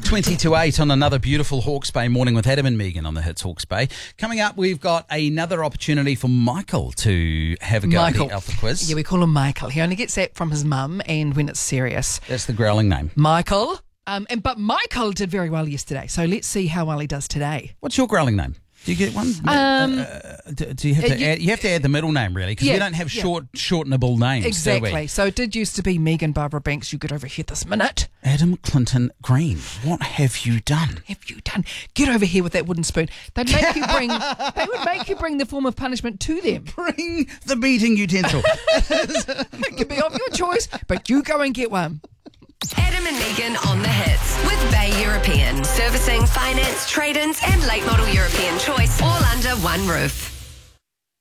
20 to 8 on another beautiful Hawke's Bay morning with Adam and Megan on the Hits Hawke's Bay. Coming up, we've got another opportunity for Michael to have a go at the Alpha Quiz. Yeah, we call him Michael. He only gets that from his mum and when it's serious. That's the growling name. Michael. But Michael did very well yesterday, so let's see how well he does today. What's your growling name? Do you get one? Do you have to add? You have to add the middle name, really, because we don't have shortenable names. Exactly. So it did used to be Megan Barbara Banks. You get over here this minute. Adam Clinton Green. What have you done? Get over here with that wooden spoon. They would make you bring the form of punishment to them. Bring the beating utensil. It can be of your choice, but you go and get one. Adam and Megan on the Hits with Bay European. Servicing, finance, trade-ins and late model European choice all under one roof.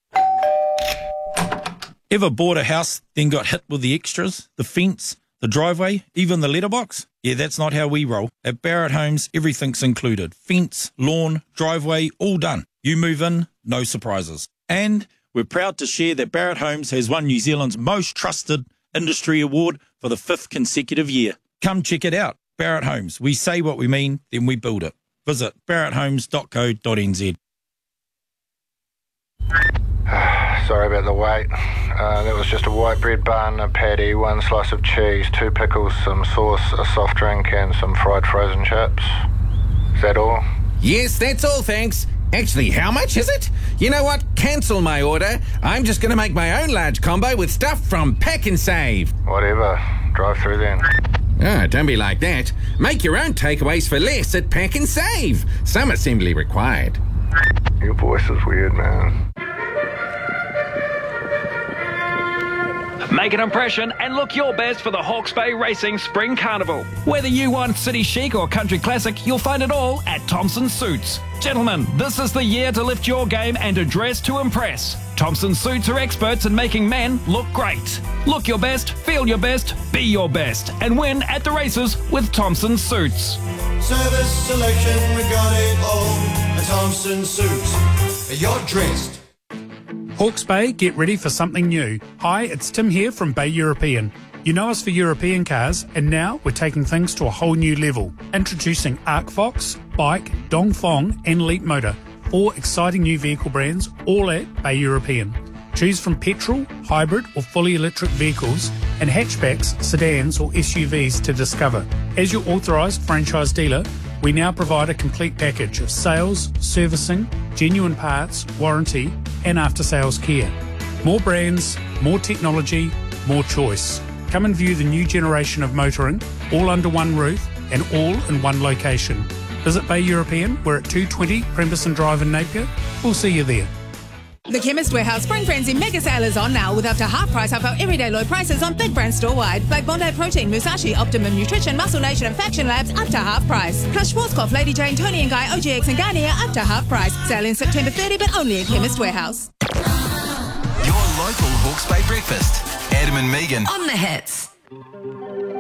Ever bought a house, then got hit with the extras, the fence, the driveway, even the letterbox? Yeah, that's not how we roll. At Barrett Homes, everything's included. Fence, lawn, driveway, all done. You move in, no surprises. And we're proud to share that Barrett Homes has won New Zealand's most trusted industry award for the 5th consecutive year. Come check it out. Barrett Homes. We say what we mean, then we build it. Visit barretthomes.co.nz. Sorry about the wait. That was just a white bread bun, a patty, 1 slice of cheese, 2 pickles, some sauce, a soft drink and some fried frozen chips. Is that all? Yes, that's all, thanks. Actually, how much is it? You know what? Cancel my order. I'm just going to make my own large combo with stuff from Pack and Save. Whatever. Drive through then. Ah, don't be like that. Make your own takeaways for less at Pack and Save. Some assembly required. Your voice is weird, man. Make an impression and look your best for the Hawke's Bay Racing Spring Carnival. Whether you want city chic or country classic, you'll find it all at Thompson Suits. Gentlemen, this is the year to lift your game and to dress to impress. Thompson Suits are experts in making men look great. Look your best, feel your best, be your best, and win at the races with Thompson Suits. Service, selection, we got it all at Thompson Suits. You're dressed. Hawke's Bay, get ready for something new. Hi, it's Tim here from Bay European. You know us for European cars, and now we're taking things to a whole new level. Introducing Arcfox, Bike, Dongfeng and Leapmotor. 4 exciting new vehicle brands, all at Bay European. Choose from petrol, hybrid or fully electric vehicles and hatchbacks, sedans or SUVs to discover. As your authorised franchise dealer, we now provide a complete package of sales, servicing, genuine parts, warranty and after-sales care. More brands, more technology, more choice. Come and view the new generation of motoring, all under one roof and all in one location. Visit Bay European. We're at 220 Premberson Drive in Napier. We'll see you there. The Chemist Warehouse Spring Frenzy Mega Sale is on now with up to half price off our everyday low prices on big brands store-wide. Like Bondi Protein, Musashi, Optimum Nutrition, Muscle Nation and Faction Labs up to half price. Plus Schwarzkopf, Lady Jane, Tony and Guy, OGX and Garnier up to half price. Sale in September 30 but only at Chemist Warehouse. Your local Hawke's Bay breakfast. Adam and Megan on the Hits.